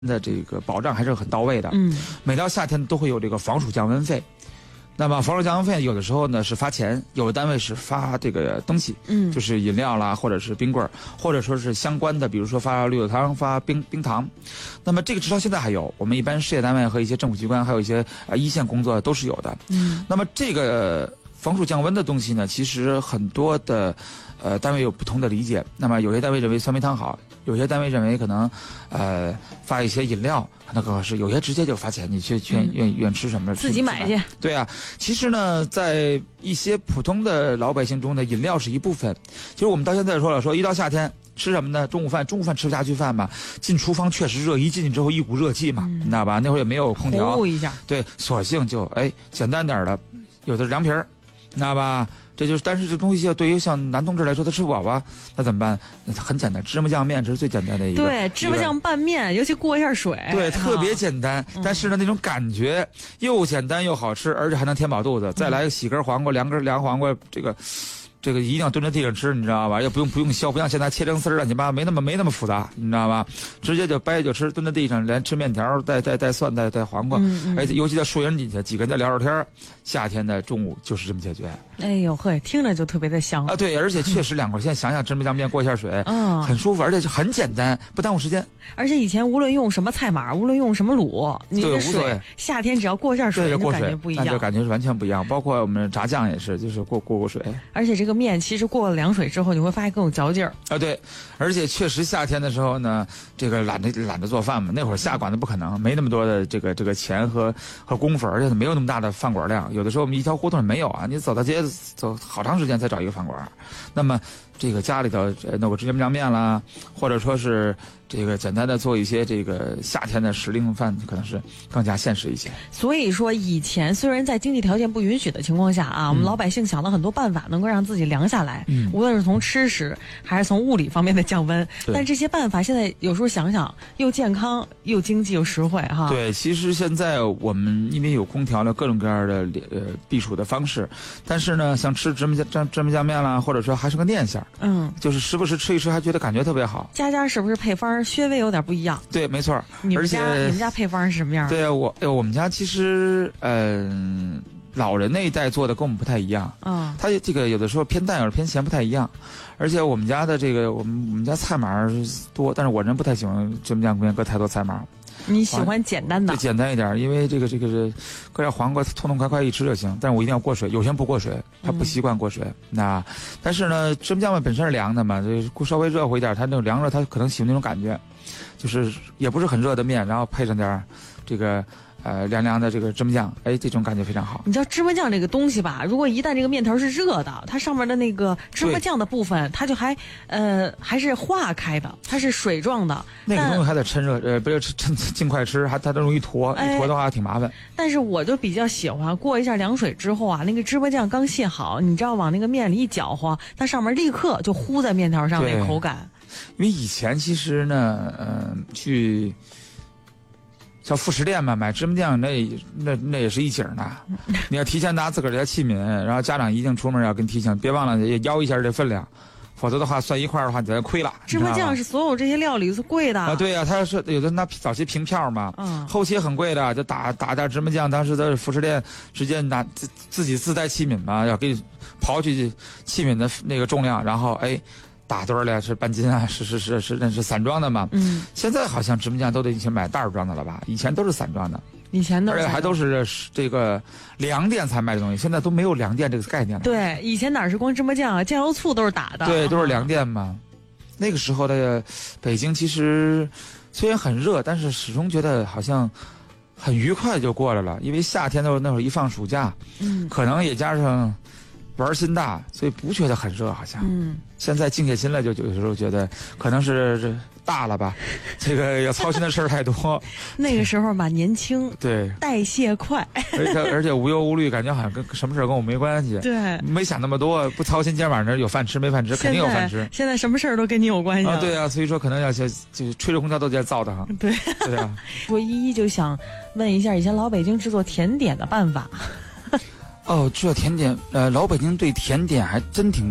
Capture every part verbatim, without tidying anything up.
的这个保障还是很到位的。 嗯， 每到夏天都会有这个防暑降温费。那么防暑降温费有的时候呢是发钱，有的单位是发这个东西， 嗯， 就是饮料啦，或者是冰棍儿，或者说是相关的，比如说发绿豆汤、发冰冰糖。那么这个直到现在还有，我们一般事业单位和一些政府机关，还有一些呃一线工作都是有的。 嗯， 那么这个防暑降温的东西呢，其实很多的呃单位有不同的理解。那么有些单位认为酸梅汤好，有些单位认为可能呃发一些饮料可能更合适，有些直接就发钱，你去去愿意愿意吃什么自己买去。 对啊，其实呢，在一些普通的老百姓中呢，饮料是一部分。其实我们到现在说了，说一到夏天吃什么呢？中午饭，中午饭吃不下去饭嘛，进厨房确实热，一进去之后一股热气嘛，你知道吧？那会儿也没有空调， 呼一下， 对，索性就哎简单点的，有的凉皮儿，你知道吧？这就是，但是这东西对于像男同志来说，他吃不饱吧？那怎么办？很简单，芝麻酱面这是最简单的一个。 对，芝麻酱拌面，尤其过一下水。 对，特别简单， 嗯、 但是呢，那种感觉又简单又好吃，而且还能填饱肚子。再来洗根黄瓜，凉根凉黄瓜，这个。这个一定要蹲在地上吃，你知道吧？也不用不用削，不像现在切成丝儿乱七八糟，没那么没那么复杂，你知道吧？直接就掰就吃，蹲在地上，连吃面条，带带带蒜，带带黄瓜， 嗯嗯、 而且尤其在树荫底下，几个人在聊着天，夏天的中午就是这么解决。 哎呦嘿，听着就特别的香啊！对，而且确实两块，现在想想芝麻酱面过一下水， 嗯， 很舒服，而且很简单，不耽误时间。 而且以前无论用什么菜码，无论用什么卤，你的水夏天只要过一下水， 对，过水感觉不一样， 那就感觉是完全不一样。包括我们炸酱也是，就是过过过水。 而且这个面其实过了凉水之后，你会发现更有嚼劲儿啊。对，而且确实夏天的时候呢，这个懒得懒得做饭嘛，那会儿下馆子不可能，没那么多的这个这个钱和和功夫，而且没有那么大的饭馆量。有的时候我们一条胡同也没有啊，你走到街走好长时间才找一个饭馆。那么这个家里头弄个芝麻酱面啦，或者说是这个简单的做一些这个夏天的时令饭，可能是更加现实一些。 所以说，以前虽然在经济条件不允许的情况下啊，嗯、我们老百姓想了很多办法，能够让自己凉下来，嗯、无论是从吃食还是从物理方面的降温。但这些办法现在有时候想想，又健康又经济又实惠哈。 对，其实现在我们因为有空调了，各种各样的呃避暑的方式，但是呢，像吃芝麻酱芝麻酱面啦，或者说还是个念想。 嗯， 就是时不时吃一吃，还觉得感觉特别好。 家家是不是配方稍微有点不一样？ 对，没错。 你们家你们家配方是什么样？ 对啊，我哎，我们家其实嗯、呃，老人那一代做的跟我们不太一样。 嗯， 他这个有的时候偏淡，有的偏咸，不太一样。而且我们家的这个，我们我们家菜码多，但是我人不太喜欢芝麻酱里面搁太多菜码。 你喜欢简单的， 对，简单一点，因为这个这个是搁点黄瓜，痛痛快快一吃就行。但是我一定要过水，有些人不过水，他不习惯过水。嗯、那但是呢，芝麻酱面本身是凉的嘛，就稍微热乎一点，它那种凉热，他可能喜欢那种感觉，就是也不是很热的面，然后配上点这个。呃，凉凉的这个芝麻酱，哎，这种感觉非常好。 你知道芝麻酱这个东西吧？如果一旦这个面条是热的，它上面的那个芝麻酱的部分，它就还呃还是化开的，它是水状的。 那个东西还得趁热，呃，不是趁尽快吃，还它都容易坨，一坨的话挺麻烦。 但是我就比较喜欢过一下凉水之后啊，那个芝麻酱刚卸好，你知道往那个面里一搅和，它上面立刻就糊在面条上那个口感。 因为以前其实呢，嗯、呃，去。像副食店嘛，买芝麻酱那那那也是一景呢。你要提前拿自个儿的器皿，然后家长一定出门要跟提醒，别忘了也要一下这分量，否则的话算一块的话，你就亏了。 芝麻酱是所有这些料理是贵的啊，对呀、啊，他是有的拿早期凭票嘛，嗯，后期很贵的，就打打点芝麻酱，当时在副食店直接拿自自己自带器皿嘛，要给你刨去器皿的那个重量，然后哎。打堆儿的是半斤啊，是是是是那是散装的嘛。嗯，现在好像芝麻酱都得已经买袋儿装的了吧？以前都是散装的， 以前都而且还都是这个粮店才卖的东西，现在都没有粮店这个概念了。 对，以前哪是光芝麻酱啊，酱油醋都是打的。 对，都是粮店嘛。那个时候的北京其实虽然很热，但是始终觉得好像很愉快就过来了，因为夏天的时候那会儿一放暑假，嗯，可能也加上。玩心大，所以不觉得很热，好像。嗯，现在静下心来，就有时候觉得可能是大了吧，这个要操心的事儿太多。 那个时候吧，年轻， 对， 代谢快， 而且而且无忧无虑，感觉好像跟什么事儿跟我没关系。 对， 没想那么多，不操心今天晚上有饭吃没饭吃，肯定有饭吃。 现在什么事儿都跟你有关系啊，对啊，所以说可能要就就吹着空调都觉得燥得慌。 对， 对啊。 我一一就想问一下，以前老北京制作甜点的办法。 哦，这甜点，呃，老北京对甜点还真挺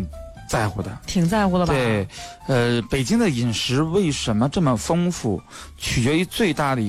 在乎的， 挺在乎的吧？ 对，呃，北京的饮食为什么这么丰富，取决于最大的一